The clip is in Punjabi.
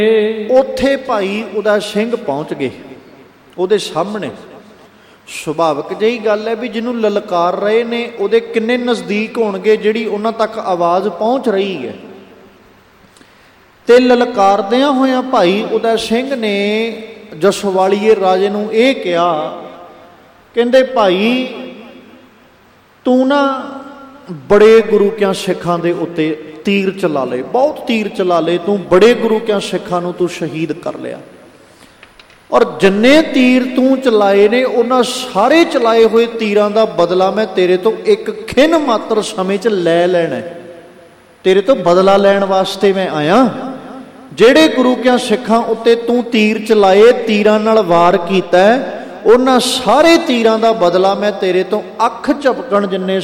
ਉੱਥੇ ਭਾਈ ਉਹਦਾ ਸਿੰਘ ਪਹੁੰਚ ਗਏ ਉਹਦੇ ਸਾਹਮਣੇ। ਸੁਭਾਵਿਕ ਜਿਹੀ ਗੱਲ ਹੈ ਵੀ ਜਿਹਨੂੰ ਲਲਕਾਰ ਰਹੇ ਨੇ ਉਹਦੇ ਕਿੰਨੇ ਨਜ਼ਦੀਕ ਹੋਣਗੇ ਜਿਹੜੀ ਉਹਨਾਂ ਤੱਕ ਆਵਾਜ਼ ਪਹੁੰਚ ਰਹੀ ਹੈ। ਤੇ ਲਲਕਾਰਦਿਆਂ ਹੋਇਆਂ ਭਾਈ ਉਹਦਾ ਸਿੰਘ ਨੇ ਜਸਵਾਲੀਏ ਰਾਜੇ ਨੂੰ ਇਹ ਕਿਹਾ, ਕਹਿੰਦੇ ਭਾਈ ਤੂੰ ਨਾ ਬੜੇ ਗੁਰੂ ਕਿਆਂ ਸਿੱਖਾਂ ਦੇ ਉੱਤੇ ਤੀਰ ਚਲਾ ਲਏ, ਬਹੁਤ ਤੀਰ ਚਲਾ ਲਏ ਤੂੰ, ਬੜੇ ਗੁਰੂ ਕਿਆਂ ਸਿੱਖਾਂ ਨੂੰ ਤੂੰ ਸ਼ਹੀਦ ਕਰ ਲਿਆ, ਔਰ ਜਿੰਨੇ ਤੀਰ ਤੂੰ ਚਲਾਏ ਨੇ ਉਹਨਾਂ ਸਾਰੇ ਚਲਾਏ ਹੋਏ ਤੀਰਾਂ ਦਾ ਬਦਲਾ ਮੈਂ ਤੇਰੇ ਤੋਂ ਇੱਕ ਖਿਣ ਮਾਤਰ ਸਮੇਂ 'ਚ ਲੈ ਲੈਣਾ, ਤੇਰੇ ਤੋਂ ਬਦਲਾ ਲੈਣ ਵਾਸਤੇ ਮੈਂ ਆਇਆ। ਜਿਹੜੇ ਗੁਰੂ ਕਿਆਂ ਸਿੱਖਾਂ ਉੱਤੇ ਤੂੰ ਤੀਰ ਚਲਾਏ, ਤੀਰਾਂ ਨਾਲ ਵਾਰ ਕੀਤਾ, ਉਹਨਾਂ ਸਾਰੇ ਤੀਰਾਂ ਦਾ ਬਦਲਾ ਮੈਂ ਤੇਰੇ ਤੋਂ ਅੱਖ ਝਪਕਣ ਜਿੰਨੇ